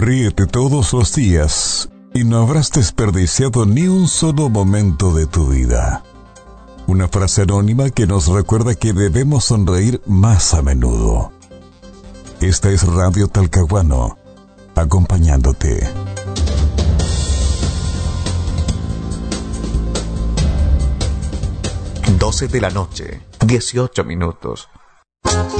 Ríete todos los días y no habrás desperdiciado ni un solo momento de tu vida. Una frase anónima que nos recuerda que debemos sonreír más a menudo. Esta es Radio Talcahuano, acompañándote. 12 de la noche, 18 minutos.